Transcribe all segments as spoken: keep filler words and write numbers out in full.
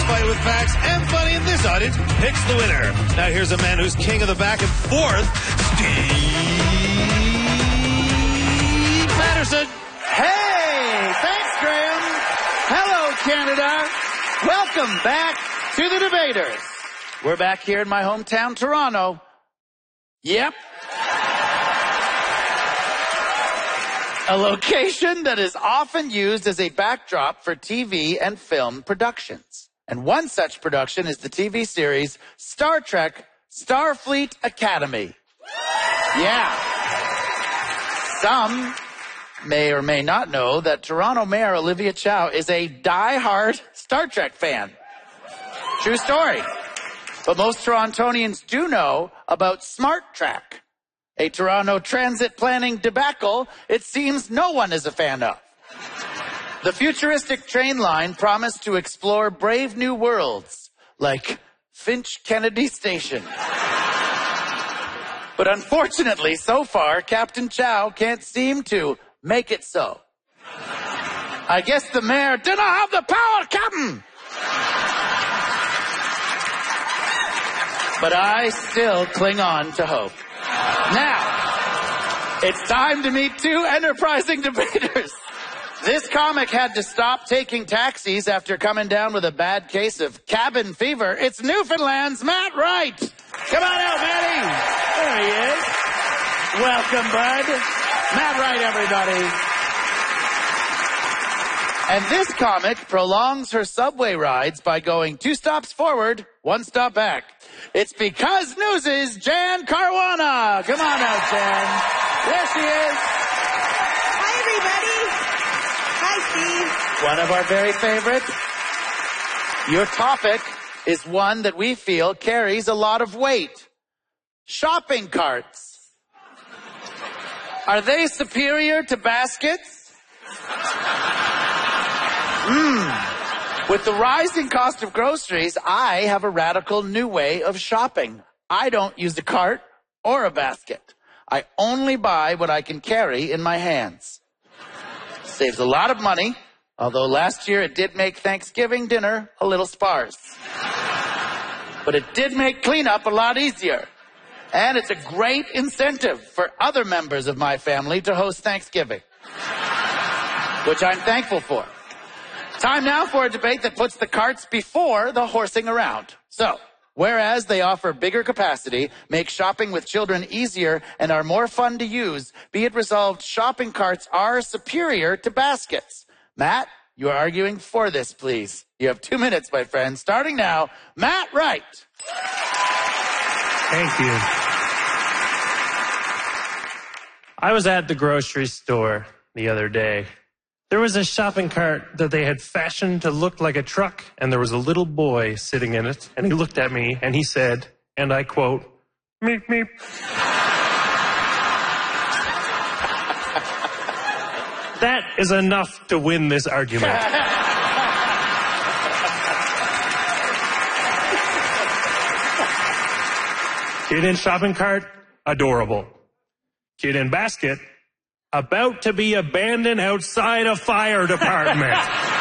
fight with facts and funny in this audience picks the winner. Now here's a man who's king of the back and forth, Steve Patterson. Hey, thanks, Graham. Hello, Canada. Welcome back to the Debaters. We're back here in my hometown, Toronto. Yep. A location that is often used as a backdrop for T V and film productions. And one such production is the T V series Star Trek Starfleet Academy. Yeah. Some may or may not know that Toronto Mayor Olivia Chow is a die-hard Star Trek fan. True story. But most Torontonians do know about Smart Track, a Toronto transit planning debacle it seems no one is a fan of. The futuristic train line promised to explore brave new worlds, like Finch Kennedy Station. But unfortunately, so far, Captain Chow can't seem to make it so. I guess the mayor didn't have the power, Captain! But I still cling on to hope. Now, it's time to meet two enterprising debaters. This comic had to stop taking taxis after coming down with a bad case of cabin fever. It's Newfoundland's Matt Wright. Come on out, Matty. There he is. Welcome, bud. Matt Wright, everybody. And this comic prolongs her subway rides by going two stops forward, one stop back. It's Because News' Jan Caruana. Come on out, Jan. There she is. Hi, everybody. Hi, Steve. One of our very favorites. Your topic is one that we feel carries a lot of weight. Shopping carts. Are they superior to baskets? Hmm. With the rising cost of groceries, I have a radical new way of shopping. I don't use a cart or a basket. I only buy what I can carry in my hands. Saves a lot of money, although last year it did make Thanksgiving dinner a little sparse. But it did make cleanup a lot easier. And it's a great incentive for other members of my family to host Thanksgiving, which I'm thankful for. Time now for a debate that puts the carts before the horsing around. So, whereas they offer bigger capacity, make shopping with children easier, and are more fun to use, be it resolved, shopping carts are superior to baskets. Matt, you are arguing for this, please. You have two minutes, my friend. Starting now, Matt Wright. Thank you. I was at the grocery store the other day. There was a shopping cart that they had fashioned to look like a truck, and there was a little boy sitting in it, and he looked at me, and he said, and I quote, meep, meep. That is enough to win this argument. Kid in shopping cart, adorable. Kid in basket, about to be abandoned outside a fire department.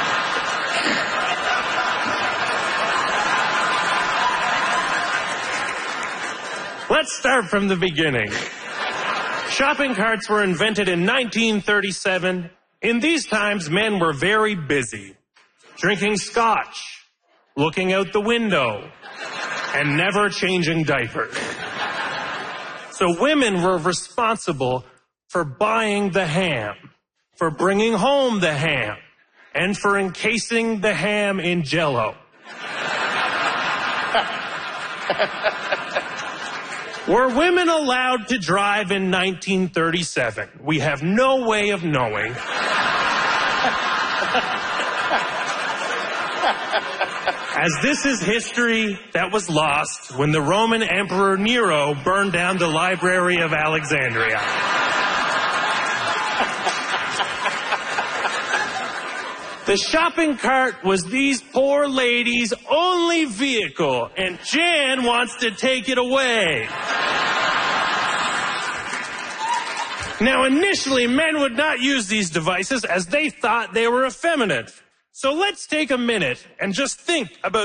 Let's start from the beginning. Shopping carts were invented in nineteen thirty-seven. In these times, men were very busy, drinking scotch, looking out the window, and never changing diapers. So women were responsible for buying the ham, for bringing home the ham, and for encasing the ham in Jell-O. Were women allowed to drive in nineteen thirty-seven? We have no way of knowing. As this is history that was lost when the Roman Emperor Nero burned down the Library of Alexandria. The shopping cart was these poor ladies' only vehicle, and Jan wants to take it away. Now, initially, men would not use these devices as they thought they were effeminate. So let's take a minute and just think about